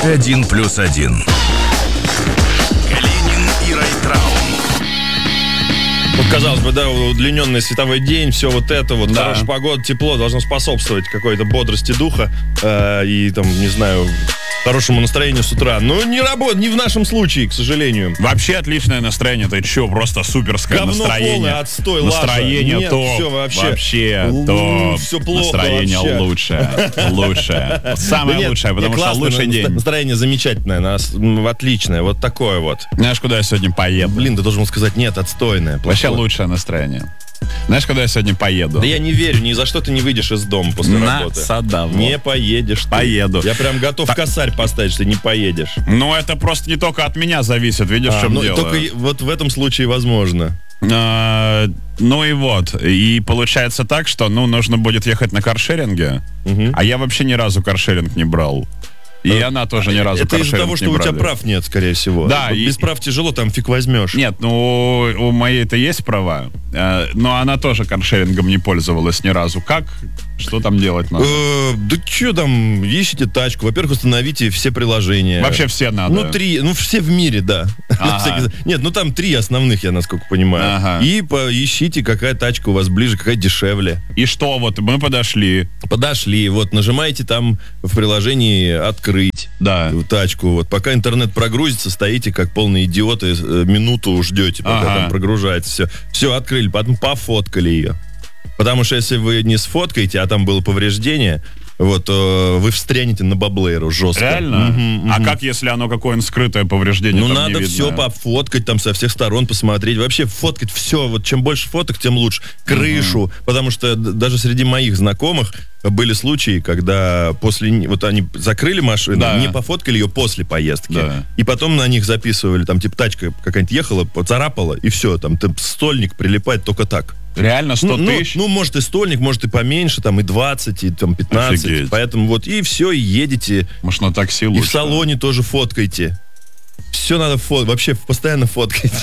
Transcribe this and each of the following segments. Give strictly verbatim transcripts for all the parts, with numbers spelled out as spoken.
Один плюс один. Калинин и Райтрау. Вот, казалось бы, да, удлиненный световой день, все вот это вот, Да. хорошая погода, тепло должно способствовать какой-то бодрости духа э, и, там, не знаю, хорошему настроению с утра. Но не работает, не в нашем случае, к сожалению. Вообще отличное настроение, ты чё, просто суперское Говно настроение. полное, отстой, лажа. Настроение Нет, топ. всё вообще. Вообще Л- топ. всё плохо Настроение вообще. лучшее. Лучшее. Вот самое Да нет, лучшее, потому нет, что классное лучший наст- день. Настроение замечательное, нас, м, отличное, вот такое вот. Знаешь, куда я сегодня поеду? Блин, ты должен был сказать, нет, отстойное. Вообще плохое. лучшее настроение. Знаешь, куда я сегодня поеду? Да я не верю, ни за что ты не выйдешь из дома после На работы. Садово. Не поедешь ты. Поеду. Я прям готов Так. косарь поставить, что ты не поедешь. Ну, это просто не только от меня зависит, видишь, А, в чем ну, дело. только и- вот в этом случае возможно. А, ну и вот. И получается так, что, ну, нужно будет ехать на каршеринге, Мгм. а я вообще ни разу каршеринг не брал. И она тоже ни разу Это из-за каршеринг того, что не у тебя брали. прав нет, скорее всего. Да, Вот и- без прав тяжело, там фиг возьмешь. Нет, ну, у моей-то есть права, э, но она тоже каршерингом не пользовалась ни разу. Как? Что там делать надо? Э, да что там, ищите тачку. Во-первых, установите все приложения. Вообще все надо. Ну, три, ну, все в мире, да. Ага. Всякие- Нет, ну там три основных, я насколько понимаю. Ага. И поищите, какая тачка у вас ближе, какая дешевле. И что, вот мы подошли, Подошли, вот, нажимаете там в приложении «Открыть» да. тачку. Вот, пока интернет прогрузится, стоите как полные идиоты, э, минуту ждете, пока Ага. там прогружается все. Все, открыли, потом пофоткали ее. Потому что если вы не сфоткаете, а там было повреждение, вот, то вы встрянете на баблейру жестко. Реально? Мгм, А мгм. как, если оно какое-нибудь скрытое повреждение? Ну, там надо не все видно? пофоткать, там со всех сторон посмотреть. Вообще фоткать все. Вот чем больше фоток, тем лучше. Крышу. Потому что д- даже среди моих знакомых были случаи, когда после... н- Вот они закрыли машину, Да. не пофоткали ее после поездки. Да. И потом на них записывали, там, типа, тачка какая-нибудь ехала, поцарапала, и все. Там, ты- стольник прилипает только так. Реально сто ну, тысяч? Ну, может, и стольник, может, и поменьше, там, и двадцать, и там, пятнадцать. Офигеть. Поэтому вот, и все, и едете. Может, на такси И лучше? в салоне тоже фоткайте. Все надо фоткать, вообще постоянно фоткать.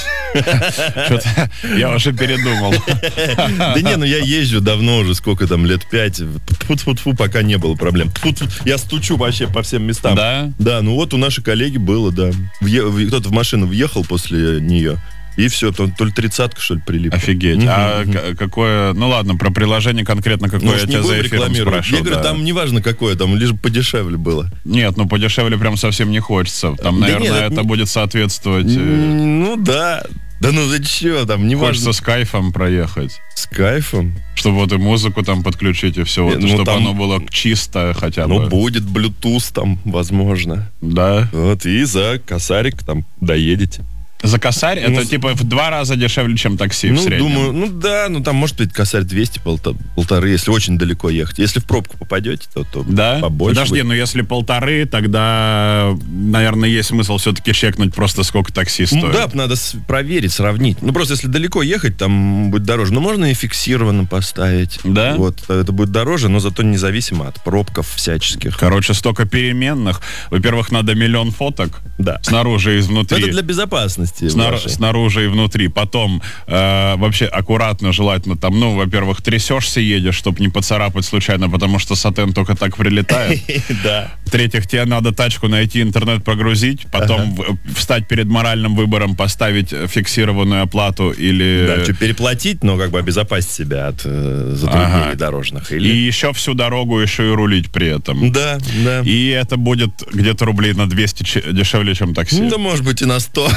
Что-то я уже передумал. Да не, ну я езжу давно уже, сколько там, лет пять. Тьфу-тьфу-тьфу, пока не было проблем. Тьфу-тьфу, я стучу вообще по всем местам. Да? Да, ну вот у нашей коллеги было, да. Въе- в- Кто-то в машину въехал после нее, и все, то, то ли тридцатка, что ли, прилипла. Офигеть. Мгм, А мгм. к- какое... Ну ладно, про приложение конкретно какое Ну, я уж не тебя за будем эфиром рекламировать. спрошу. Я говорю, да. там неважно какое, там лишь бы подешевле было. Нет, ну подешевле прям совсем не хочется. Там, Да наверное, нет, это не- будет соответствовать... э, М, Ну да. Да ну ты че, там, неважно. Хочется с кайфом проехать. С кайфом. Чтобы вот и музыку там подключить, и все. Вот, Не, ну, чтобы там- оно было чисто хотя бы. Ну, будет Bluetooth там, возможно. Да. Вот, и за косарик там доедете. За косарь Ну, это с- типа в два раза дешевле, чем такси в Ну, среднем. думаю, ну да, ну там может быть косарь двести, полта- полторы, если очень далеко ехать. Если в пробку попадете, то, то Да? побольше. Подожди, будет. ну если полторы, тогда, наверное, есть смысл все-таки чекнуть просто сколько такси стоит. Ну да, надо с- проверить, сравнить. Ну просто если далеко ехать, там будет дороже. Но можно и фиксированно поставить. Да? Вот, это будет дороже, но зато независимо от пробков всяческих. Короче, столько переменных. Во-первых, надо миллион фоток. Да. Снаружи и Но внутри. это для безопасности. Снар- вашей. снаружи и внутри. Потом э, вообще аккуратно, желательно там, ну, во-первых, трясешься, едешь, чтобы не поцарапать случайно, потому что сатен только так прилетает. Да. В-третьих, тебе надо тачку найти, интернет прогрузить, потом в- встать перед моральным выбором, поставить фиксированную оплату или... Да, что переплатить, но как бы обезопасить себя от э, затруднений Ага. дорожных. И Или... еще всю дорогу еще и рулить при этом. Да, да. И это будет где-то рублей на двести че- дешевле, чем такси. Ну, да, может быть, и на сто.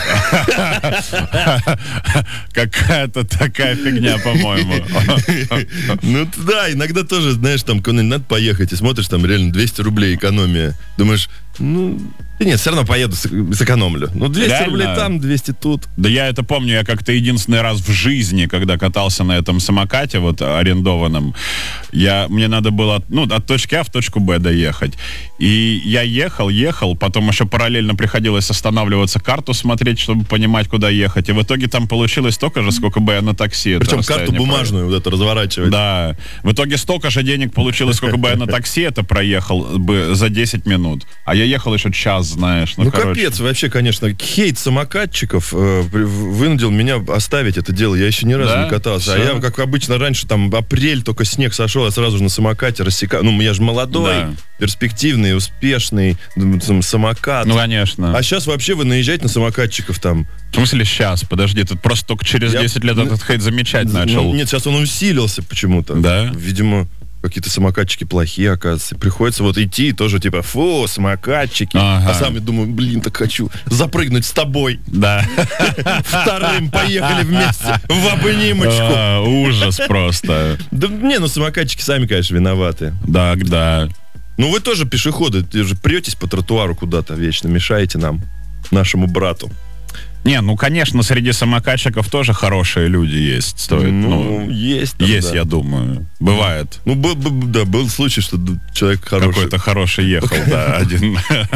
Какая-то такая фигня, по-моему. Ну да, иногда тоже, знаешь, там куда-нибудь надо поехать, и смотришь, там реально двести рублей экономия. Думаешь, ну, да нет, все равно поеду, с- сэкономлю. Ну, двести Реально? рублей там, двести тут. Да я это помню, я как-то единственный раз в жизни, когда катался на этом самокате, вот арендованном, я, мне надо было, ну, от точки А в точку Б доехать. И я ехал, ехал, потом еще параллельно приходилось останавливаться, карту смотреть, чтобы понимать, куда ехать. И в итоге там получилось столько же, сколько бы я на такси. это Причем карту расстояние бумажную вот эту разворачивать. Да. В итоге столько же денег получилось, сколько бы я на такси это проехал бы за десять минут. А я ехал еще час знаешь. Ну, Ну, короче. капец, вообще, конечно, хейт самокатчиков э, при- вынудил меня оставить это дело. Я еще ни разу Да? не катался. Всё? А я, как обычно, раньше, там, апрель, только снег сошел, я сразу же на самокате рассекаю. Ну, я же молодой, Да. перспективный, успешный, м, там, самокат. Ну, конечно. А сейчас вообще вы наезжаете на самокатчиков там. В смысле сейчас? Подожди, ты просто только через Я- десять лет ну, этот хейт замечать Ну, начал. нет, сейчас он усилился почему-то. Да? Видимо, какие-то самокатчики плохие, оказывается. Приходится вот идти и тоже типа, фу, самокатчики. Ага. А сам я думаю, блин, так хочу запрыгнуть с тобой. Да. Вторым поехали вместе в обнимочку. А, ужас просто. Да не, ну самокатчики сами, конечно, виноваты. Да, да. Ну вы тоже пешеходы, ты же претесь по тротуару куда-то вечно, мешаете нам, нашему брату. Не, ну, конечно, среди самокатчиков тоже хорошие люди есть. Стоит, Ну, ну, есть. там, есть, да. я думаю. Бывает. Ну, был, был- да, был случай, что д- человек хороший. Какой-то хороший ехал, да, один.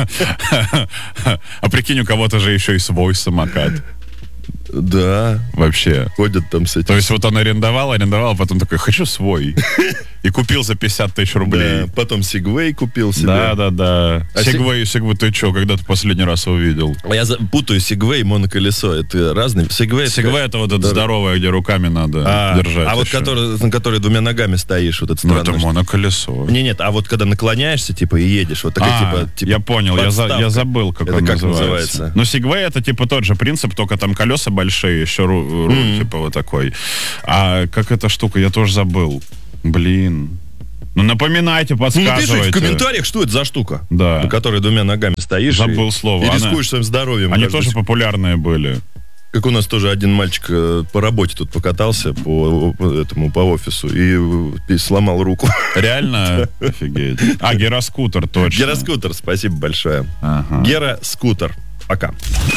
А прикинь, у кого-то же еще и свой самокат. Да, Вообще. ходят там с этим. То есть вот он арендовал, арендовал, а потом такой, хочу свой. И купил за пятьдесят тысяч рублей. Да, потом Сигвей купил себе. Да, да, да. А Сегвей, Сегвей, ты что, когда ты последний раз увидел? А я за- путаю Сигвей и моноколесо. Это разные. Сигвей, Сегвей это вот это Да. здоровое, где руками надо А, держать. а вот еще. который, на которой двумя ногами стоишь, вот это Ну, странно. это моноколесо. Не, нет, а вот когда наклоняешься, типа, и едешь, вот такая, А, типа, типа, я понял, я, за- подставка. я забыл, как Это он как называется. называется? Ну, Сегвей это типа тот же принцип, только там колеса большие, еще руль, Мгм. типа вот такой. А как эта штука, я тоже забыл. Блин. Ну, напоминайте, Ну, подсказывайте. напишите в комментариях, что это за штука, Да. на которой двумя ногами стоишь. Забыл и, слово. И Она- рискуешь своим здоровьем. Они каждую тоже популярные были. Как у нас тоже один мальчик э, по работе тут покатался по, по этому по офису и, э, сломал руку. Реально? Офигеть. А, гироскутер, точно. Гера-скутер, спасибо большое. Ага. Гера-скутер. Пока.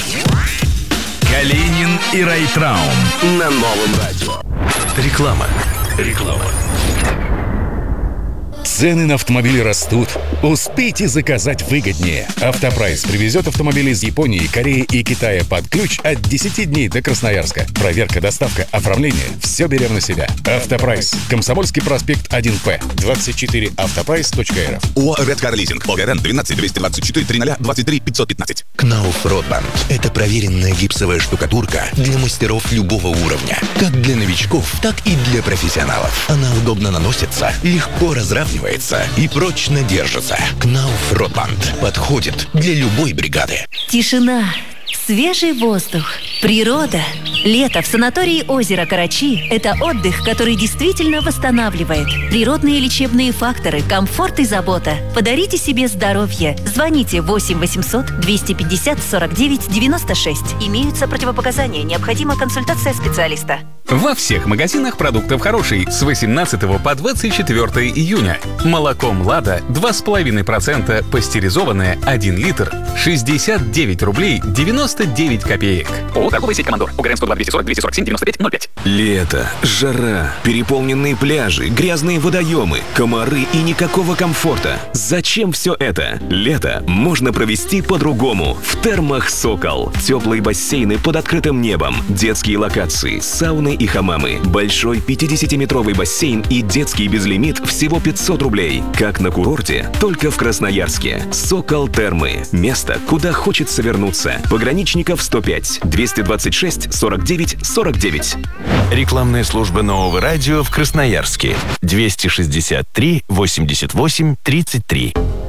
Калинин и Райтраум на новом радио. Реклама. Реклама. Цены на автомобили растут. Успейте заказать выгоднее. Автопрайс привезет автомобили из Японии, Кореи и Китая под ключ от десяти дней до Красноярска. Проверка, доставка, оформление – все берем на себя. Автопрайс. Комсомольский проспект один П. двадцать четыре автопрайс точка эр эф. ОАО «Редкар Лизинг». ОГРН двенадцать двести двадцать четыре тридцать двадцать три пятьсот пятнадцать. Кнауф Ротбанд – это проверенная гипсовая штукатурка для мастеров любого уровня. Как для новичков, так и для профессионалов. Она удобно наносится, легко разравнивается и прочно держится. Кнауф Ротбанд подходит для любой бригады. Тишина, свежий воздух, природа. Лето в санатории озера Карачи – это отдых, который действительно восстанавливает. Природные лечебные факторы, комфорт и забота. Подарите себе здоровье. Звоните восемь восемьсот двести пятьдесят сорок девять девяносто шесть. Имеются противопоказания. Необходима консультация специалиста. Во всех магазинах продуктов хороший с восемнадцатого по двадцать четвёртое июня. Молоко «Млада» два с половиной процента, пастеризованное один литр, шестьдесят девять рублей девяносто девять копеек. ООО «Торговая сеть Командор». ОГРН сто два двести сорок двести сорок семь девяносто пять ноль пять. Лето, жара, переполненные пляжи, грязные водоемы, комары и никакого комфорта. Зачем все это? Лето можно провести по-другому. В термах «Сокол». Теплые бассейны под открытым небом, детские локации, сауны и хамамы, большой пятидесятиметровый бассейн и детский безлимит всего пятьсот рублей. Как на курорте, только в Красноярске. «Сокол Термы». Место, куда хочется вернуться. Пограничников сто пять, двести двадцать шесть, сорок девять, сорок девять. Рекламная служба нового радио в Красноярске. двести шестьдесят три восемьдесят восемь тридцать три.